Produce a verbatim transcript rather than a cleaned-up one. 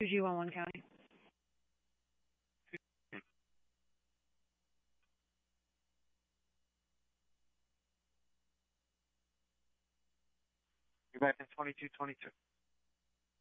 two G one one County. You're back in twenty-two twenty-two.